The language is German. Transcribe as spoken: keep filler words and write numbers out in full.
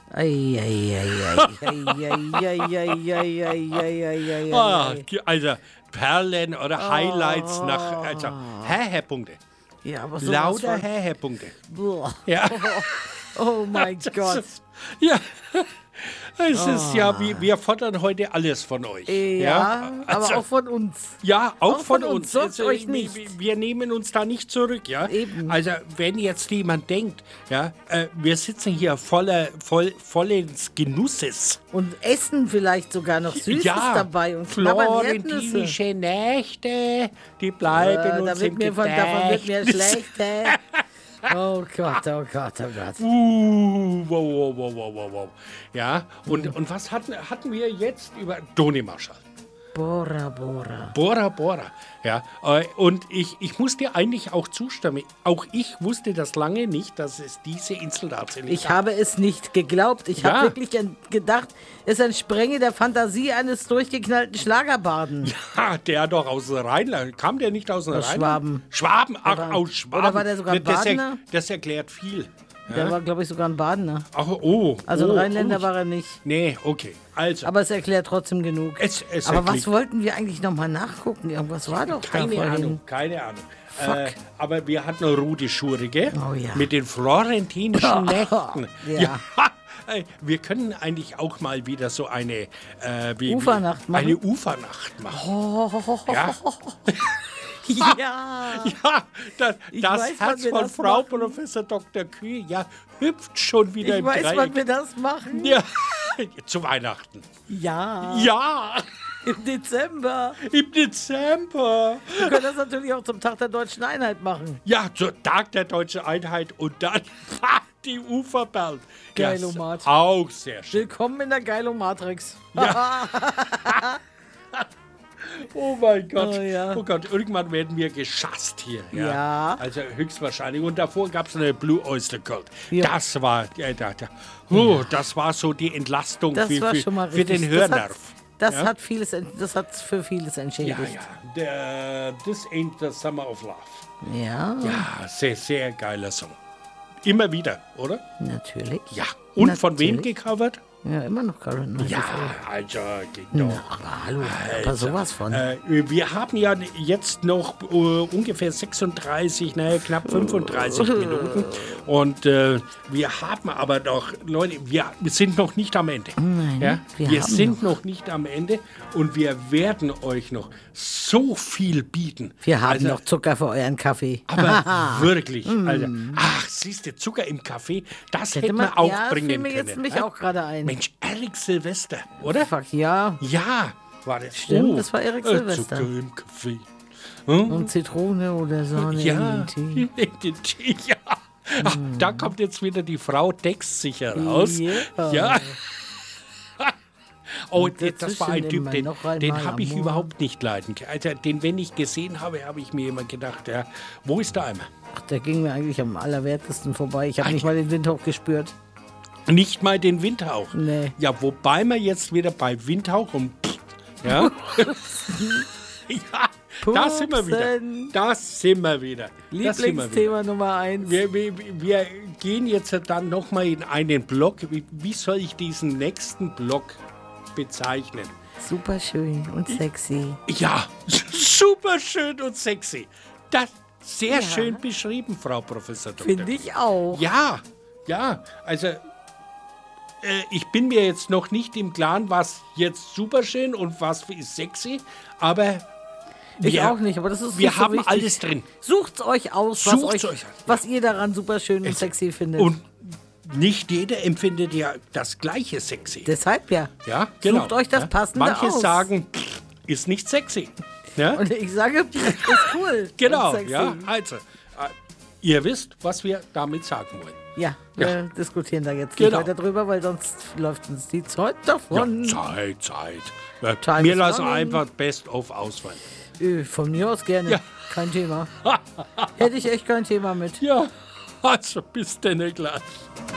Ah, also Perlen oder Highlights nach, also Hä-Hä-Punkte. Ja, aber so Lauter Hä-Hä-Punkte. Ja. Oh mein Gott. Ja. Es ist ja, wir, wir fordern heute alles von euch. Ja, ja? aber Also, auch von uns. Ja, auch, Auch von, von uns, uns. sonst Also, euch nicht. Wir, wir nehmen uns da nicht zurück, ja. Eben. Also wenn jetzt jemand denkt, ja, äh, wir sitzen hier voller, voll, vollends Genusses. Und essen vielleicht sogar noch Süßes ja, dabei und knabbern Erdnüsse. florentinische Nächte, die bleiben Äh, uns da wird im mir von, davon wird mir Gedächtnis. schlecht. Äh. Oh Gott, oh Gott, oh Gott. Uh, wow, wow, wow, wow, wow, wow. Ja, und, und was hatten, hatten wir jetzt über Doni Marschall? Bora, Bora. Bora Bora. Ja, äh, und ich, ich muss dir eigentlich auch zustimmen. Auch ich wusste das lange nicht, dass es diese Insel tatsächlich Ich gab. habe es nicht geglaubt. Ich Ja. habe wirklich en- gedacht, es ist ein Sprenge der Fantasie eines durchgeknallten Schlagerbarden. Ja, der doch aus dem Rheinland. Kam der nicht aus dem Aus Rheinland? Schwaben. Schwaben, ach, Oder- aus Schwaben. oder war der sogar ein das, er, Badener? das erklärt viel. Der war, glaube ich, sogar ein Badener. Ach, oh. Also oh, ein Rheinländer oh. war er nicht. Nee, okay. Also, Aber es erklärt trotzdem genug. es, es Aber erklärt- was wollten wir eigentlich nochmal nachgucken? Irgendwas war doch Keine da vorhin. Ahnung, keine Ahnung. Fuck. Äh, aber wir hatten eine Rudi Schurige Oh ja. mit den florentinischen Nächten. Ja. äh, Wir können eigentlich auch mal wieder so eine äh, wie, Ufernacht wie, machen. Eine Ufernacht machen. Ja, Ja. ja das, Ich das weiß, wann Herz wir von das Frau machen. Professor Doktor Kühe ja, hüpft schon wieder Ich im weiß, wann Dreieck. wir das machen. Ja, zu Weihnachten. Ja. Ja, Im Dezember. im Dezember. Wir können das natürlich auch zum Tag der Deutschen Einheit machen. Ja, zur Tag der Deutschen Einheit und dann die Uferperlen. Geilomat. Ja, auch sehr schön. Willkommen in der Geilo-Matrix. Oh mein Gott. Oh ja. Oh Gott, irgendwann werden wir geschasst hier. Ja. Ja. Also höchstwahrscheinlich. Und davor gab es eine Blue Oyster Cult. Ja. Das war, ja, da, da. Oh, das war so die Entlastung Das für, war für, schon mal für richtig. den Das hat, Hörnerv. das, Ja? hat vieles, ent- das hat für vieles Ja, entschädigt. ja. Der, This Ain't the Summer of Love. Ja, Ja, sehr, sehr geiler Song. Immer wieder, oder? natürlich. Ja. Und von wem Natürlich. gecovert? Ja, immer noch Karen. Ja, also, geht doch. Na, aber hallo, aber sowas von. Äh, wir haben ja jetzt noch äh, ungefähr sechsunddreißig, naja, knapp fünfunddreißig Minuten. Und äh, wir haben aber noch, Leute, wir sind noch nicht am Ende. Nein, ja? wir Wir haben sind noch. nicht am Ende und wir werden euch noch so viel bieten. Wir haben Also, noch Zucker für euren Kaffee. aber wirklich, also, ach, siehst du, Zucker im Kaffee, das hätte man auch ja, das fiel bringen mir können. jetzt mich ja? auch gerade ein. Mensch, Eric Silvester, oder? Fuck, ja. Ja, war das. Stimmt, das war Eric äh, Silvester. Zucker im Kaffee. Und Zitrone oder Sahne Ja, in den Tee. in den Tee, ja. Ach, da kommt jetzt wieder die Frau textsicher raus. Ja. Ja. Oh, Und das war dazwischen ein Typ, immer den, noch einmal den habe ich Amor. überhaupt nicht leiden können. Also, den, wenn ich gesehen habe, habe ich mir immer gedacht, ja, wo ist der Eimer? Ach, der ging mir eigentlich am allerwertesten vorbei. Ich habe nicht mal den Windhauch gespürt. Nicht mal den Windhauch. Nee. Ja, wobei wir jetzt wieder bei Windhauch und pff, ja. Ja, da sind wir wieder. Pupsen. Das sind wir wieder. Das sind wir wieder. Lieblingsthema Nummer eins. Wir, wir, wir gehen jetzt dann nochmal in einen Block. Wie, wie soll ich diesen nächsten Block bezeichnen? Super schön und sexy. Ja, super schön und sexy. Das sehr Ja. schön beschrieben, Frau Professor Doktor. Finde ich auch. Ja, ja, also äh, ich bin mir jetzt noch nicht im Klaren, was jetzt super schön und was ist sexy, aber Ich wir, auch nicht, aber das ist wir nicht so haben wichtig. alles drin. Sucht's euch aus, was, Sucht's euch, euch aus. was ihr daran super schön und sexy findet. Und nicht jeder empfindet ja das gleiche sexy. Deshalb ja. Ja, genau. Sucht euch das ja. Passende Manche aus. sagen, pff, ist nicht sexy. Ja? Und ich sage, ist cool. Genau, und sexy. ja, also, äh, ihr wisst, was wir damit sagen wollen. Ja, wir Ja. diskutieren da jetzt Genau. nicht weiter drüber, weil sonst läuft uns die Zeit davon. Ja, Zeit, Zeit. Ja, Time wir is lassen running. einfach Best of ausfallen. Äh, Von mir aus gerne. Ja. Kein Thema. Hätte ich echt kein Thema mit. Ja, also bis denn gleich.